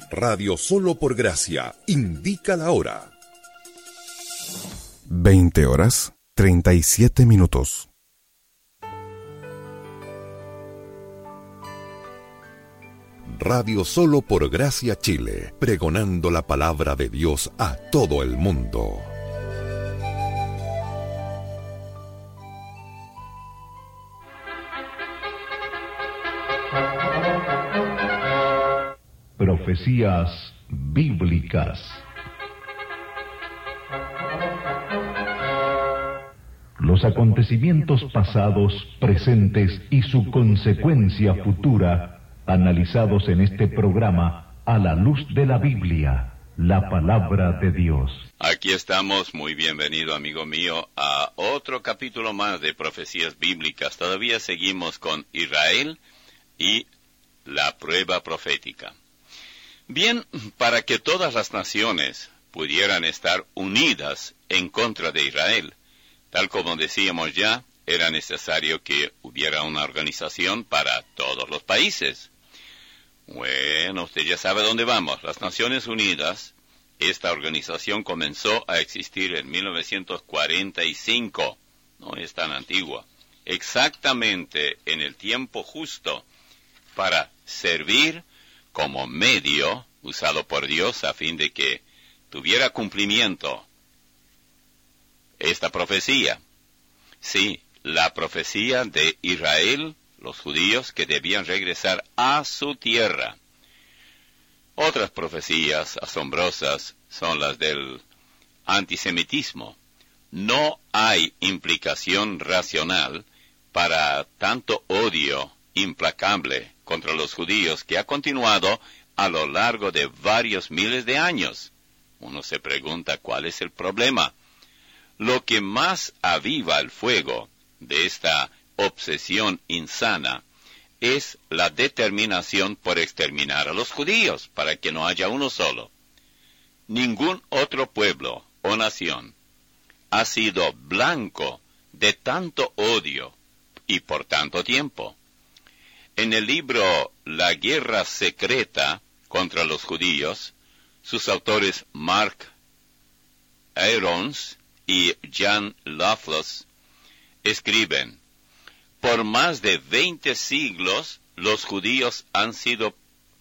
Radio Solo por Gracia indica la hora. 20:37. Radio Solo por Gracia Chile, pregonando la palabra de Dios a todo el mundo. Profecías bíblicas. Los acontecimientos pasados, presentes y su consecuencia futura, analizados en este programa a la luz de la Biblia, la palabra de Dios. Aquí estamos, muy bienvenido amigo mío, a otro capítulo más de Profecías Bíblicas. Todavía seguimos con Israel y la prueba profética. Bien, para que todas las naciones pudieran estar unidas en contra de Israel, tal como decíamos ya, era necesario que hubiera una organización para todos los países. Bueno, usted ya sabe dónde vamos. Las Naciones Unidas, esta organización comenzó a existir en 1945. No es tan antigua. Exactamente en el tiempo justo para servir como medio usado por Dios a fin de que tuviera cumplimiento esta profecía. Sí, la profecía de Israel, los judíos que debían regresar a su tierra. Otras profecías asombrosas son las del antisemitismo. No hay implicación racional para tanto odio implacable contra los judíos que ha continuado a lo largo de varios miles de años. Uno se pregunta cuál es el problema. Lo que más aviva el fuego de esta obsesión insana es la determinación por exterminar a los judíos para que no haya uno solo. Ningún otro pueblo o nación ha sido blanco de tanto odio y por tanto tiempo. En el libro La Guerra Secreta contra los Judíos, sus autores Mark Aarons y Jan Loveless escriben: por más de 20 siglos los judíos han sido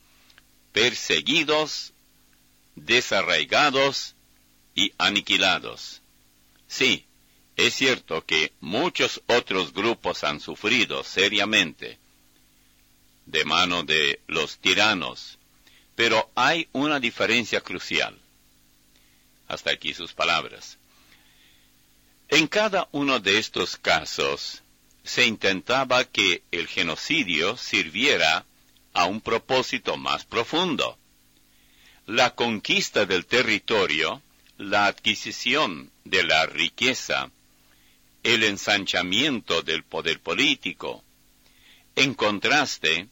perseguidos, desarraigados y aniquilados. Sí, es cierto que muchos otros grupos han sufrido seriamente de mano de los tiranos, pero hay una diferencia crucial. Hasta aquí sus palabras. En cada uno de estos casos se intentaba que el genocidio sirviera a un propósito más profundo. La conquista del territorio, la adquisición de la riqueza, el ensanchamiento del poder político. En contraste,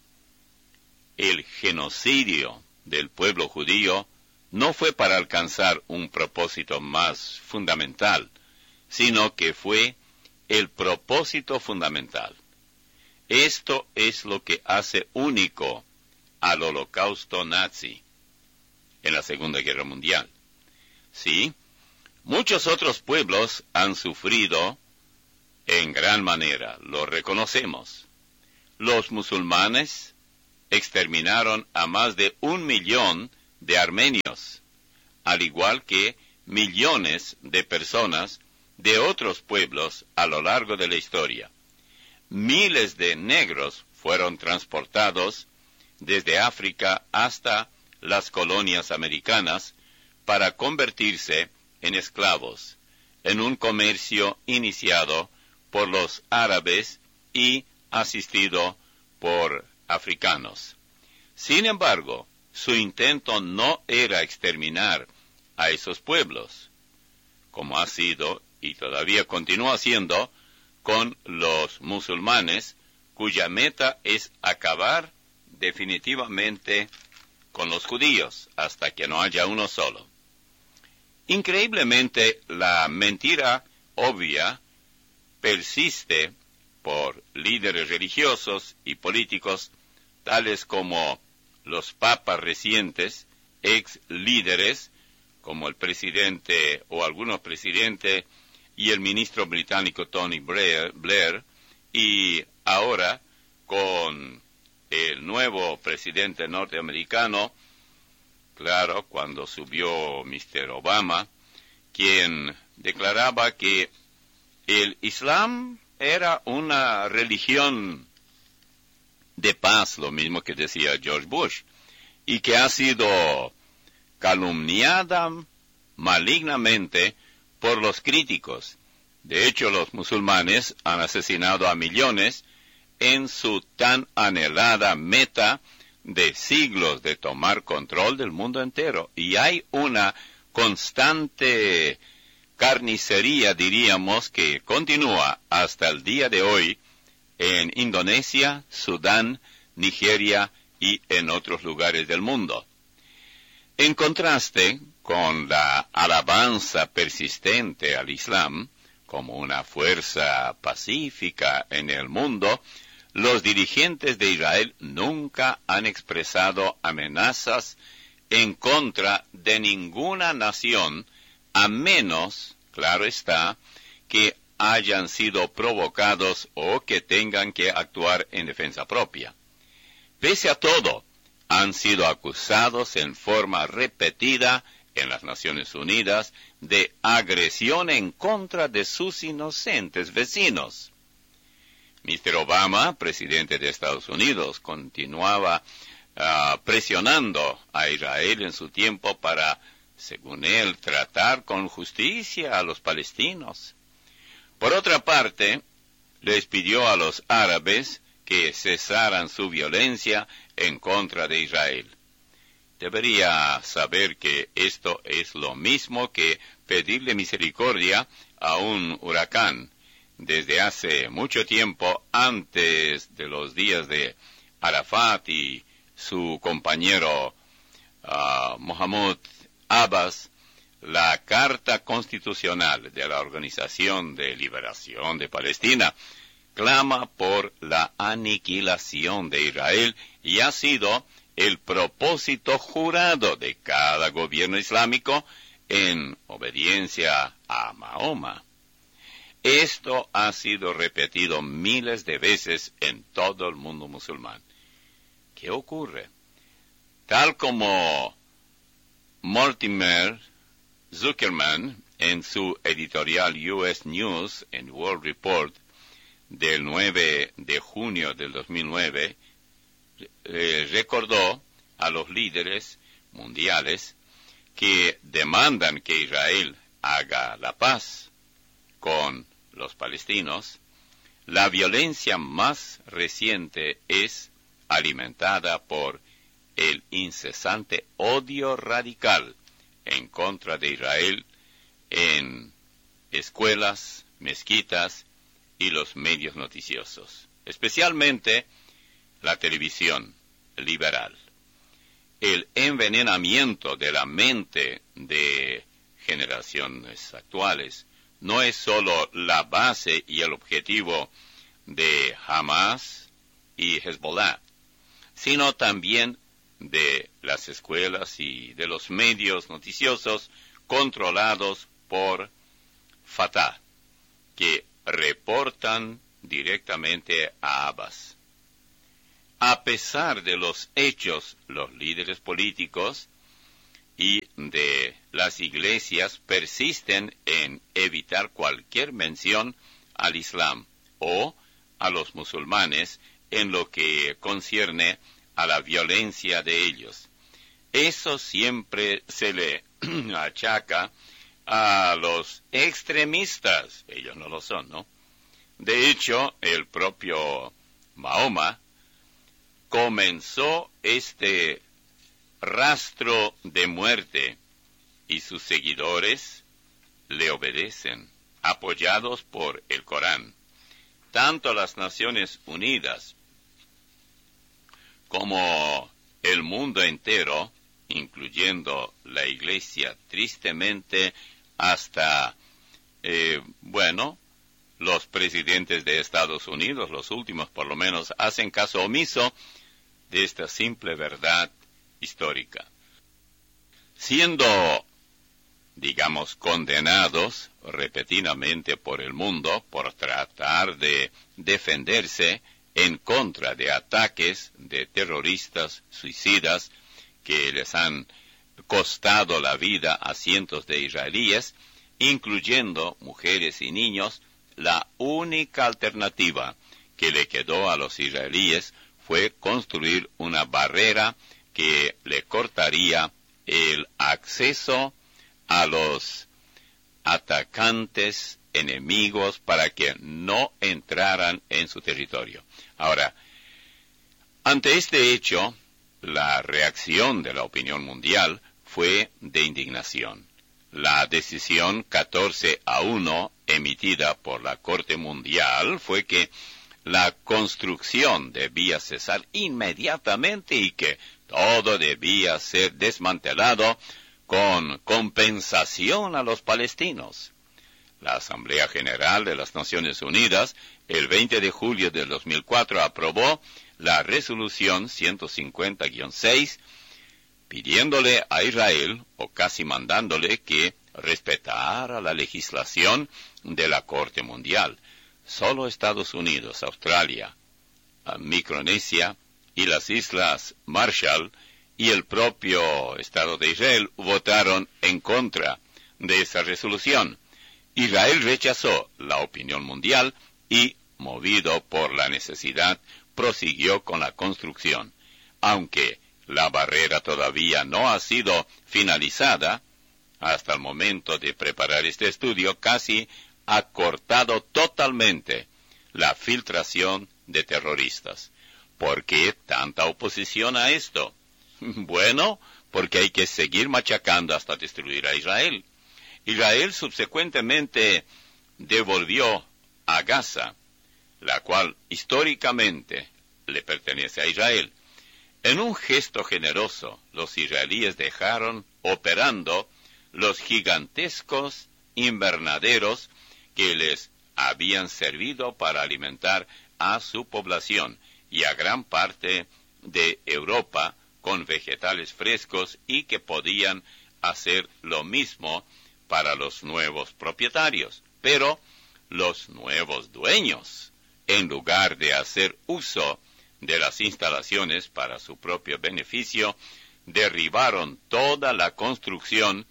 el genocidio del pueblo judío no fue para alcanzar un propósito más fundamental, sino que fue el propósito fundamental. Esto es lo que hace único al holocausto nazi en la Segunda Guerra Mundial. Sí, muchos otros pueblos han sufrido en gran manera, lo reconocemos. Los musulmanes exterminaron a más de 1 millón de armenios, al igual que millones de personas de otros pueblos a lo largo de la historia. Miles de negros fueron transportados desde África hasta las colonias americanas para convertirse en esclavos, en un comercio iniciado por los árabes y asistido por africanos. Sin embargo, su intento no era exterminar a esos pueblos, como ha sido y todavía continúa siendo con los musulmanes, cuya meta es acabar definitivamente con los judíos hasta que no haya uno solo. Increíblemente, la mentira obvia persiste por líderes religiosos y políticos tales como los papas recientes, ex líderes, como el presidente o algunos presidentes y el ministro británico Tony Blair, y ahora con el nuevo presidente norteamericano, claro, cuando subió Mr. Obama, quien declaraba que el Islam era una religión de paz, lo mismo que decía George Bush, y que ha sido calumniada malignamente por los críticos. De hecho, los musulmanes han asesinado a millones en su tan anhelada meta de siglos de tomar control del mundo entero. Y hay una constante carnicería, diríamos, que continúa hasta el día de hoy en Indonesia, Sudán, Nigeria y en otros lugares del mundo. En contraste con la alabanza persistente al Islam como una fuerza pacífica en el mundo, los dirigentes de Israel nunca han expresado amenazas en contra de ninguna nación, a menos, claro está, que hayan sido provocados o que tengan que actuar en defensa propia. Pese a todo, han sido acusados en forma repetida en las Naciones Unidas de agresión en contra de sus inocentes vecinos. Mr. Obama, presidente de Estados Unidos, continuaba presionando a Israel en su tiempo para, según él, tratar con justicia a los palestinos. Por otra parte, les pidió a los árabes que cesaran su violencia en contra de Israel. Debería saber que esto es lo mismo que pedirle misericordia a un huracán. Desde hace mucho tiempo, antes de los días de Arafat y su compañero Mahmoud Abbas, la Carta Constitucional de la Organización de Liberación de Palestina clama por la aniquilación de Israel y ha sido el propósito jurado de cada gobierno islámico en obediencia a Mahoma. Esto ha sido repetido miles de veces en todo el mundo musulmán. ¿Qué ocurre? Tal como Mortimer Zuckerman en su editorial US News and World Report del 9 de junio del 2009, recordó a los líderes mundiales que demandan que Israel haga la paz con los palestinos. La violencia más reciente es alimentada por el incesante odio radical en contra de Israel en escuelas, mezquitas y los medios noticiosos, especialmente la televisión liberal. El envenenamiento de la mente de generaciones actuales no es solo la base y el objetivo de Hamas y Hezbollah, sino también de las escuelas y de los medios noticiosos controlados por Fatah, que reportan directamente a Abbas. A pesar de los hechos, los líderes políticos y de las iglesias persisten en evitar cualquier mención al Islam o a los musulmanes en lo que concierne a la violencia de ellos. Eso siempre se le achaca a los extremistas. Ellos no lo son, ¿no? De hecho, el propio Mahoma comenzó este rastro de muerte y sus seguidores le obedecen, apoyados por el Corán. Tanto las Naciones Unidas como el mundo entero, incluyendo la Iglesia, tristemente hasta, los presidentes de Estados Unidos, los últimos por lo menos, hacen caso omiso de esta simple verdad histórica. Siendo, digamos, condenados repetidamente por el mundo por tratar de defenderse en contra de ataques de terroristas suicidas que les han costado la vida a cientos de israelíes, incluyendo mujeres y niños, la única alternativa que le quedó a los israelíes fue construir una barrera que le cortaría el acceso a los atacantes enemigos para que no entraran en su territorio. Ahora, ante este hecho, la reacción de la opinión mundial fue de indignación. La decisión 14-1 emitida por la Corte Mundial fue que la construcción debía cesar inmediatamente y que todo debía ser desmantelado con compensación a los palestinos. La Asamblea General de las Naciones Unidas, el 20 de julio del 2004, aprobó la resolución 150-6, pidiéndole a Israel, o casi mandándole, que respetara la legislación de la Corte Mundial. Solo Estados Unidos, Australia, Micronesia y las Islas Marshall y el propio Estado de Israel votaron en contra de esa resolución. Israel rechazó la opinión mundial y, movido por la necesidad, prosiguió con la construcción. Aunque la barrera todavía no ha sido finalizada, hasta el momento de preparar este estudio casi ha cortado totalmente la filtración de terroristas. ¿Por qué tanta oposición a esto? Bueno, porque hay que seguir machacando hasta destruir a Israel. Israel subsecuentemente devolvió a Gaza, la cual históricamente le pertenece a Israel. En un gesto generoso, los israelíes dejaron operando los gigantescos invernaderos que les habían servido para alimentar a su población y a gran parte de Europa con vegetales frescos y que podían hacer lo mismo para los nuevos propietarios. Pero los nuevos dueños, en lugar de hacer uso de las instalaciones para su propio beneficio, derribaron toda la construcción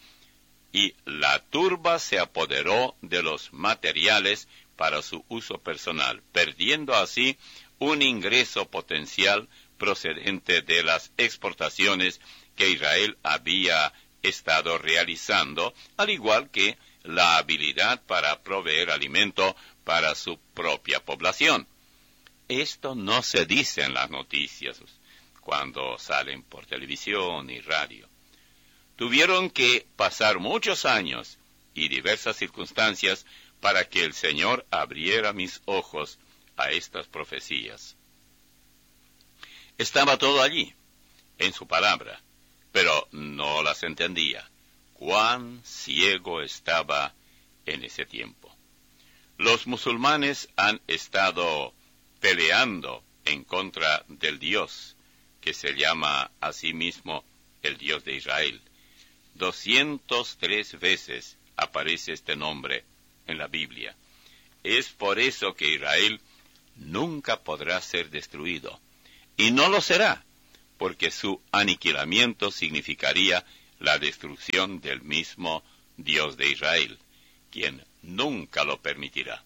y la turba se apoderó de los materiales para su uso personal, perdiendo así un ingreso potencial procedente de las exportaciones que Israel había estado realizando, al igual que la habilidad para proveer alimento para su propia población. Esto no se dice en las noticias cuando salen por televisión y radio. Tuvieron que pasar muchos años y diversas circunstancias para que el Señor abriera mis ojos a estas profecías. Estaba todo allí, en su palabra, pero no las entendía. Cuán ciego estaba en ese tiempo. Los musulmanes han estado peleando en contra del Dios, que se llama a sí mismo el Dios de Israel. 203 veces aparece este nombre en la Biblia. Es por eso que Israel nunca podrá ser destruido. Y no lo será, porque su aniquilamiento significaría la destrucción del mismo Dios de Israel, quien nunca lo permitirá.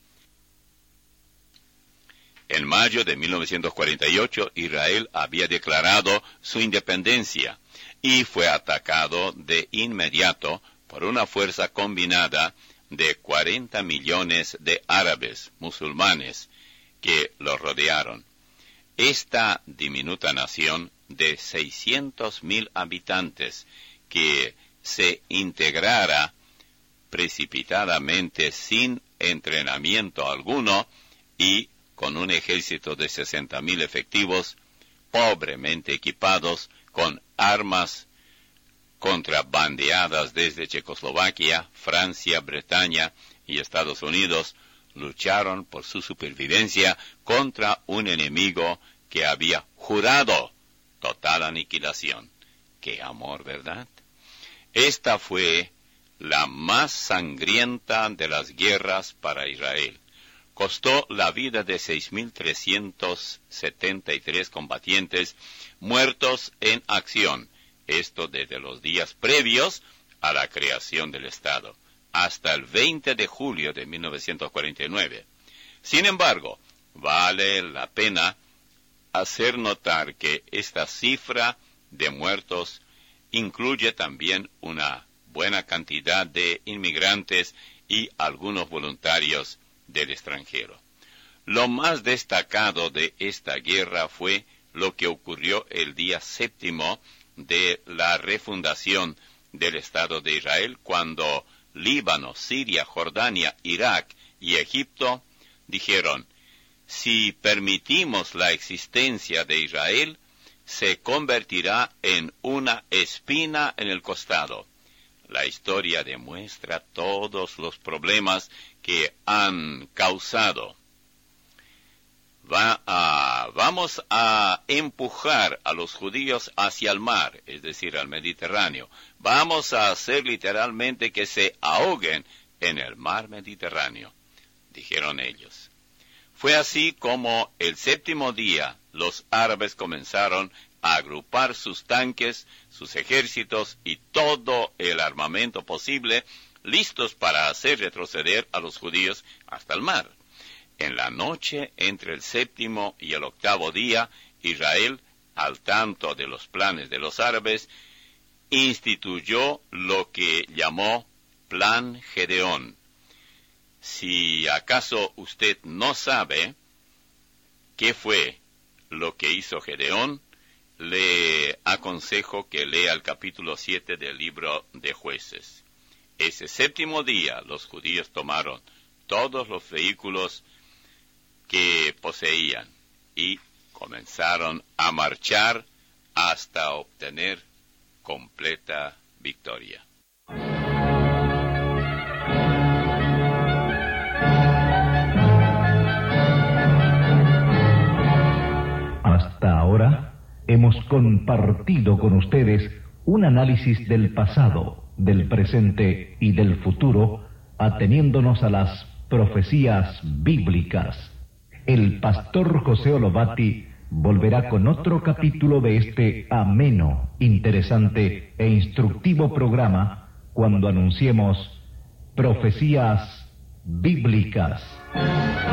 En mayo de 1948, Israel había declarado su independencia y fue atacado de inmediato por una fuerza combinada de 40 millones de árabes musulmanes que lo rodearon. Esta diminuta nación de 600,000 habitantes que se integrara precipitadamente sin entrenamiento alguno y con un ejército de 60,000 efectivos, pobremente equipados con armas contrabandeadas desde Checoslovaquia, Francia, Bretaña y Estados Unidos, lucharon por su supervivencia contra un enemigo que había jurado total aniquilación. ¡Qué amor!, ¿verdad? Esta fue la más sangrienta de las guerras para Israel. Costó la vida de 6.373 combatientes muertos en acción, esto desde los días previos a la creación del Estado, hasta el 20 de julio de 1949. Sin embargo, vale la pena hacer notar que esta cifra de muertos incluye también una buena cantidad de inmigrantes y algunos voluntarios del extranjero. Lo más destacado de esta guerra fue lo que ocurrió el día 7 de la refundación del Estado de Israel, cuando Líbano, Siria, Jordania, Irak y Egipto dijeron: si permitimos la existencia de Israel, se convertirá en una espina en el costado. La historia demuestra todos los problemas que han causado. Vamos a empujar a los judíos hacia el mar, es decir, al Mediterráneo. Vamos a hacer literalmente que se ahoguen en el mar Mediterráneo, dijeron ellos. Fue así como el 7º día los árabes comenzaron a agrupar sus tanques, sus ejércitos y todo el armamento posible, listos para hacer retroceder a los judíos hasta el mar. En la noche entre el 7º y el 8º día, Israel, al tanto de los planes de los árabes, instituyó lo que llamó Plan Gedeón. Si acaso usted no sabe qué fue lo que hizo Gedeón, le aconsejo que lea el capítulo 7 del libro de Jueces. Ese 7º día los judíos tomaron todos los vehículos que poseían y comenzaron a marchar hasta obtener completa victoria. Hasta ahora hemos compartido con ustedes un análisis del pasado, del presente y del futuro, ateniéndonos a las profecías bíblicas. El pastor José Olobati volverá con otro capítulo de este ameno, interesante e instructivo programa cuando anunciemos Profecías Bíblicas.